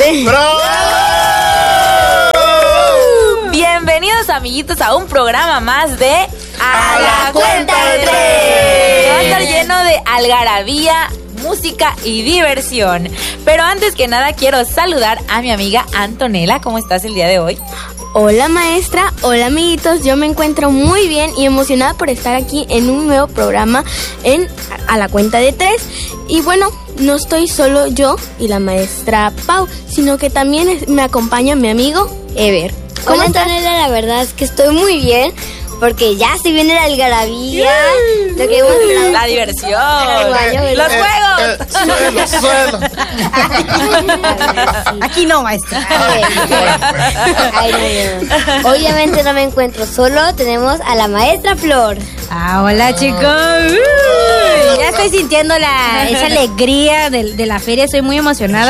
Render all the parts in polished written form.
¡Bravo! Bienvenidos, amiguitos, a un programa más de A la Cuenta de Tres. Que va a estar lleno de algarabía, música y diversión. Pero antes que nada quiero saludar a mi amiga Antonella. ¿Cómo estás el día de hoy? Hola maestra, hola amiguitos, yo me encuentro muy bien y emocionada por estar aquí en un nuevo programa en A la Cuenta de Tres. Y bueno, no estoy solo yo y la maestra Pau, sino que también me acompaña mi amigo Ever. Hola Antonella, la verdad es que estoy muy bien porque ya se viene la algarabía, lo que hemos hablado. La diversión, los juegos. Suelo. Aquí no, maestra. No. Obviamente no me encuentro solo, tenemos a la maestra Flor. Hola chicos. Ya estoy sintiendo esa alegría de la feria, estoy muy emocionada.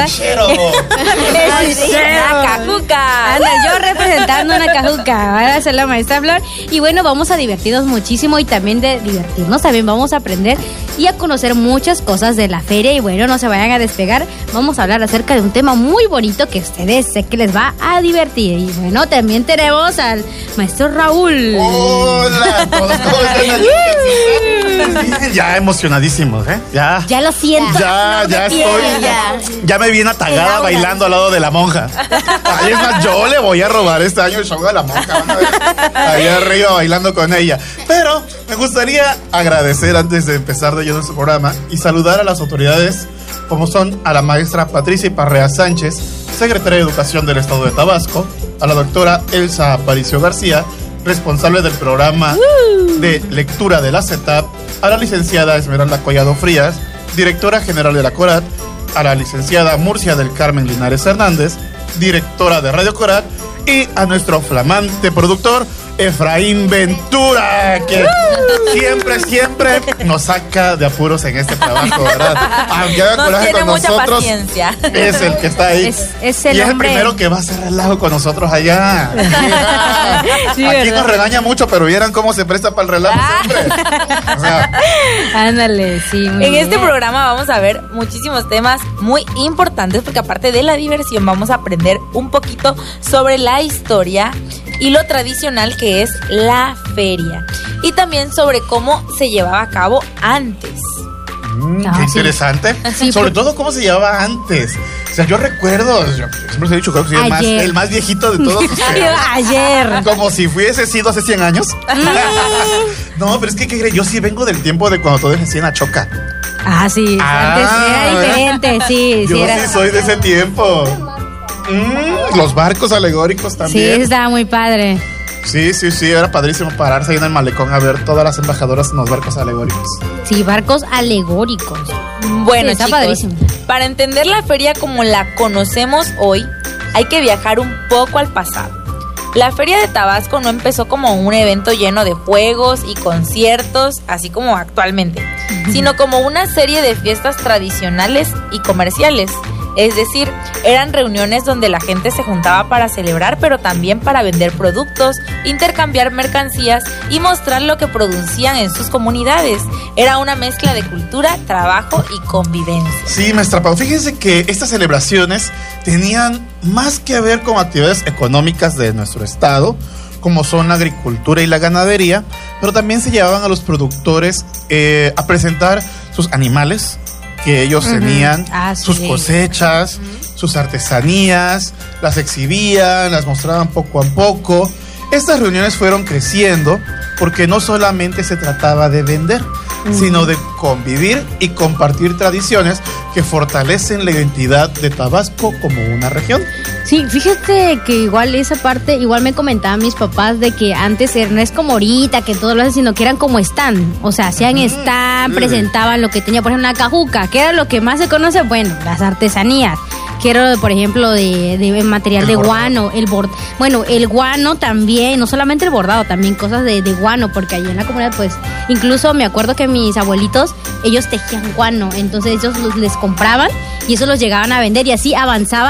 La cajuca. Anda, yo representando una cajuca. Ahora a ser la maestra Flor. Y bueno, vamos a divertirnos muchísimo y también de divertirnos. También vamos a aprender y a conocer muchas cosas de la feria. Y bueno, no se vayan a despegar. Vamos a hablar acerca de un tema muy bonito que ustedes sé que les va a divertir. Y bueno, también tenemos al maestro Raúl. Hola, ¿cómo están? Ya emocionadísimos, ¿eh? Ya lo siento. Ya estoy. Ya me viene atagada bailando al lado de la monja. Ahí es más, yo le voy a robar este año el show de la monja. Van a ver ahí arriba bailando con ella. Pero me gustaría agradecer antes de empezar de lleno este programa y saludar a las autoridades, como son a la maestra Patricia Parrea Sánchez, secretaria de Educación del Estado de Tabasco, a la doctora Elsa Aparicio García, responsable del programa de lectura de la CETAP, a la licenciada Esmeralda Collado Frías, directora general de la CORAT, a la licenciada Murcia del Carmen Linares Hernández, directora de Radio CORAT, y a nuestro flamante productor Efraín Ventura, que siempre nos saca de apuros en este trabajo, ¿verdad? Aunque haga coraje con nosotros, paciencia. es el que está ahí. Es y es el primero que va a hacer relajo con nosotros allá. Sí, aquí ¿verdad? nos regaña mucho, pero vieran cómo se presta para el relajo siempre. O sea, Ándale, sí, muy En bien. este programa vamos a ver muchísimos temas muy importantes porque aparte de la diversión vamos a aprender un poquito sobre la historia y lo tradicional que es la feria y también sobre cómo se llevaba a cabo antes. qué interesante. Sí, Sobre todo cómo se llevaba antes. O sea, yo recuerdo, yo siempre les he dicho, creo que soy el más viejito de todos ustedes. Ayer. Como si hubiese sido hace 100 años. No, pero es que, ¿qué cree? Yo sí vengo del tiempo de cuando todos decían a Choca. Sí, antes era diferente, sí. Yo era. sí soy de ese tiempo. Los barcos alegóricos Sí, también. estaba muy padre. Sí, era padrísimo pararse ahí en el malecón a ver todas las embajadoras en los barcos alegóricos. Sí, barcos alegóricos. Bueno, Sí, está chicos, padrísimo. para entender la feria como la conocemos hoy, hay que viajar un poco al pasado. La Feria de Tabasco no empezó como un evento lleno de juegos y conciertos, así como actualmente, sino como una serie de fiestas tradicionales y comerciales. Es decir, eran reuniones donde la gente se juntaba para celebrar, pero también para vender productos, intercambiar mercancías y mostrar lo que producían en sus comunidades. Era una mezcla de cultura, trabajo y convivencia. Sí, maestra Pau, fíjense que estas celebraciones tenían más que ver con actividades económicas de nuestro estado, como son la agricultura y la ganadería, pero también se llevaban a los productores a presentar sus animales que ellos tenían, sus cosechas, sus artesanías, las exhibían, las mostraban poco a poco. Estas reuniones fueron creciendo porque no solamente se trataba de vender, sino de convivir y compartir tradiciones que fortalecen la identidad de Tabasco como una región. Sí, fíjate que igual esa parte, igual me comentaban mis papás de que antes no es como ahorita, que todo lo hacen, sino que eran como stand. O sea, hacían stand, presentaban lo que tenía, por ejemplo, una cajuca, que era lo que más se conoce, bueno, las artesanías. Quiero, por ejemplo, de material de guano, el guano también, no solamente el bordado, también cosas de guano, porque allí en la comunidad, pues, incluso me acuerdo que mis abuelitos, ellos tejían guano, entonces ellos les compraban y eso los llegaban a vender y así avanzaba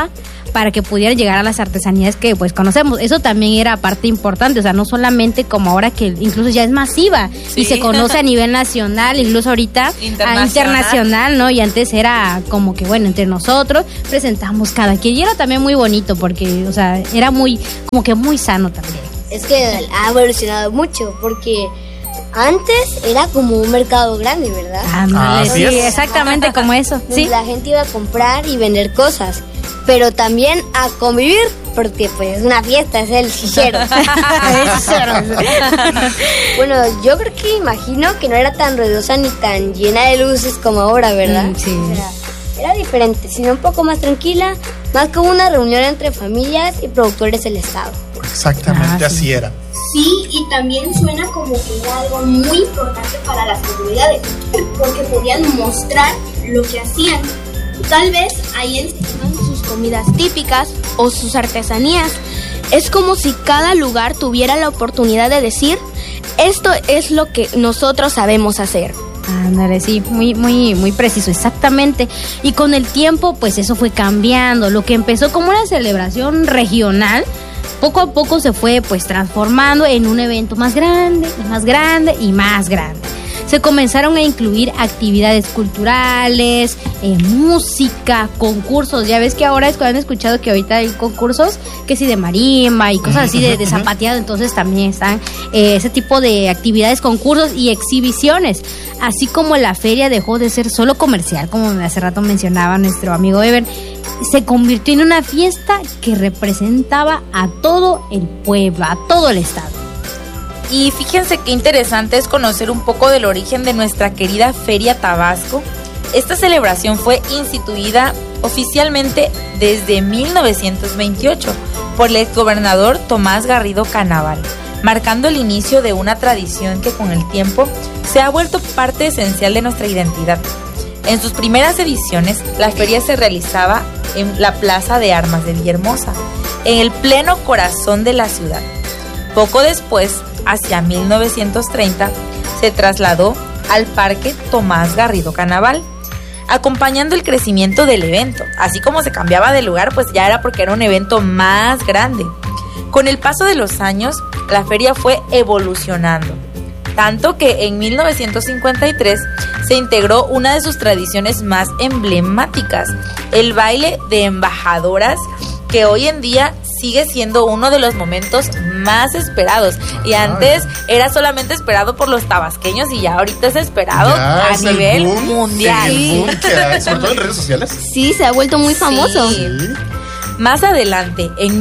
para que pudieran llegar a las artesanías que pues conocemos. Eso también era parte importante, o sea, no solamente como ahora que incluso ya es masiva y se conoce a nivel nacional, incluso ahorita internacional, ¿no? Y antes era como que, bueno, entre nosotros presentamos cada quien y era también muy bonito porque, o sea, era muy, como que muy sano también. Es que ha evolucionado mucho porque antes era como un mercado grande, ¿verdad? Sí, exactamente como eso. Sí. La gente iba a comprar y vender cosas, pero también a convivir, porque pues es una fiesta, es el chichero. Bueno, yo creo que imagino que no era tan ruidosa ni tan llena de luces como ahora, ¿verdad? Sí. Era diferente, sino un poco más tranquila, más como una reunión entre familias y productores del estado. Exactamente, así era. Sí, y también suena como que era algo muy importante para las comunidades, porque podían mostrar lo que hacían. Tal vez ahí enseñaban sus comidas típicas o sus artesanías. Es como si cada lugar tuviera la oportunidad de decir, esto es lo que nosotros sabemos hacer. Ándale, sí, muy preciso, exactamente. Y con el tiempo, pues eso fue cambiando. Lo que empezó como una celebración regional, poco a poco se fue pues transformando en un evento más grande y más grande y más grande. Se comenzaron a incluir actividades culturales, música, concursos. Ya ves que ahora han escuchado que ahorita hay concursos, que sí de marimba y cosas así de zapateado. Entonces también están ese tipo de actividades, concursos y exhibiciones. Así como la feria dejó de ser solo comercial, como hace rato mencionaba nuestro amigo Ever, se convirtió en una fiesta que representaba a todo el pueblo, a todo el estado. Y fíjense qué interesante es conocer un poco del origen de nuestra querida Feria Tabasco. Esta celebración fue instituida oficialmente desde 1928 por el exgobernador Tomás Garrido Canaval, marcando el inicio de una tradición que con el tiempo se ha vuelto parte esencial de nuestra identidad. En sus primeras ediciones, la feria se realizaba en la Plaza de Armas de Villahermosa, en el pleno corazón de la ciudad. Poco después, hacia 1930, se trasladó al Parque Tomás Garrido Canaval, acompañando el crecimiento del evento. Así como se cambiaba de lugar, pues ya era porque era un evento más grande. Con el paso de los años, la feria fue evolucionando, tanto que en 1953 se integró una de sus tradiciones más emblemáticas, el baile de embajadoras, que hoy en día sigue siendo uno de los momentos más esperados. Y antes era solamente esperado por los tabasqueños y ya ahorita es esperado a nivel mundial. El boom que hay, sobre todo en redes sociales. Sí, se ha vuelto muy famoso. Sí. Más adelante, en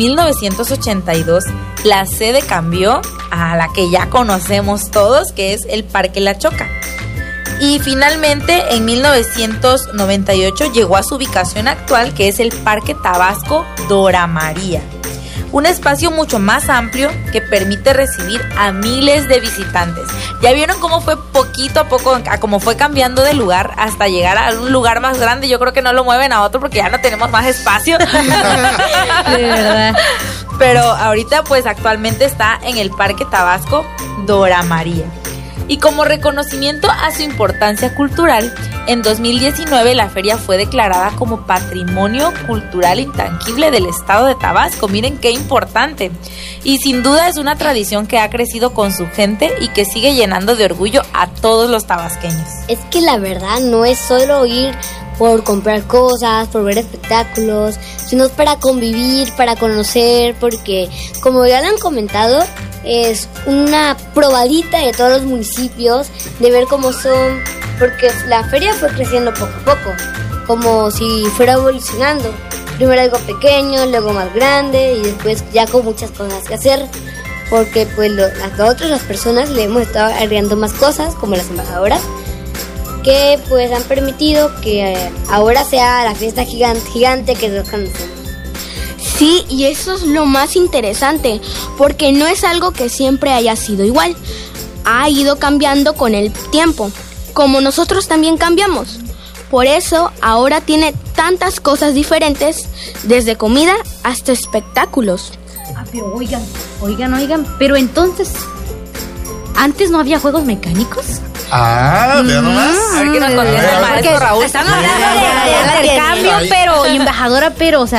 1982, la sede cambió a la que ya conocemos todos, que es el Parque La Choca. Y finalmente, en 1998 llegó a su ubicación actual, que es el Parque Tabasco Dora María. Un espacio mucho más amplio que permite recibir a miles de visitantes. Ya vieron cómo fue poquito a poco, cómo fue cambiando de lugar hasta llegar a un lugar más grande. Yo creo que no lo mueven a otro porque ya no tenemos más espacio. De verdad. Pero ahorita pues actualmente está en el Parque Tabasco Dora María. Y como reconocimiento a su importancia cultural, en 2019 la feria fue declarada como Patrimonio Cultural Intangible del Estado de Tabasco. Miren qué importante. Y sin duda es una tradición que ha crecido con su gente y que sigue llenando de orgullo a todos los tabasqueños. Es que la verdad no es solo ir por comprar cosas, por ver espectáculos, sino para convivir, para conocer, porque como ya lo han comentado, es una probadita de todos los municipios, de ver cómo son, porque la feria fue creciendo poco a poco, como si fuera evolucionando. Primero algo pequeño, luego más grande y después ya con muchas cosas que hacer, porque pues las personas le hemos estado agregando más cosas, como las embajadoras, que pues han permitido que ahora sea la fiesta gigante que nos conocemos. Sí, y eso es lo más interesante, porque no es algo que siempre haya sido igual. Ha ido cambiando con el tiempo, como nosotros también cambiamos. Por eso ahora tiene tantas cosas diferentes, desde comida hasta espectáculos. Pero oigan, pero entonces, ¿antes no había juegos mecánicos? Vea nomás. A ver qué nos contesta el maestro Raúl. Están hablando de intercambio, pero y embajadora, pero, o sea,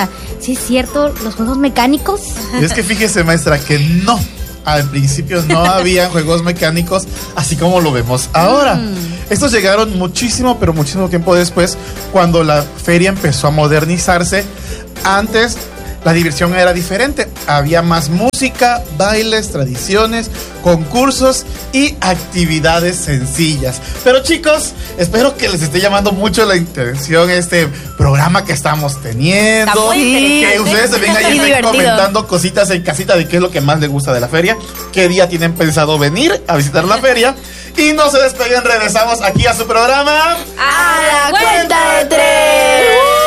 ¿Sí es cierto los juegos mecánicos? Y es que fíjese, maestra, que no. Al principio no había juegos mecánicos así como lo vemos ahora. Estos llegaron muchísimo, pero muchísimo tiempo después, cuando la feria empezó a modernizarse. Antes la diversión era diferente. Había más música, bailes, tradiciones, concursos y actividades sencillas. Pero chicos, espero que les esté llamando mucho la atención este programa que estamos teniendo. Está muy interesante. Que ustedes también Y ahí estén divertido. comentando cositas en casita de qué es lo que más les gusta de la feria, qué día tienen pensado venir a visitar la feria. Y no se despeguen, regresamos aquí a su programa. ¡A la cuenta de tres!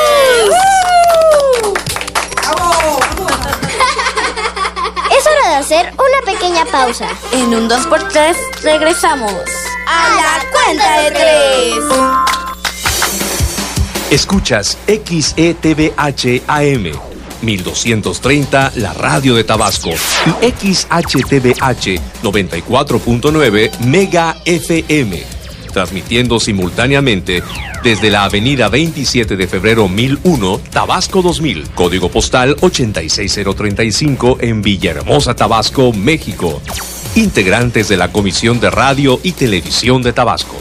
Es hora de hacer una pequeña pausa. En un 2x3 regresamos. ¡A la cuenta de tres! Escuchas XETVH AM 1230, la radio de Tabasco, y XHTVH 94.9 Mega FM, transmitiendo simultáneamente desde la avenida 27 de febrero 1001, Tabasco 2000, código postal 86035 en Villahermosa, Tabasco, México. Integrantes de la Comisión de Radio y Televisión de Tabasco.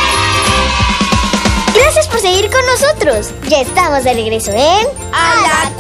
Gracias por seguir con nosotros. Ya estamos de regreso en ¡A la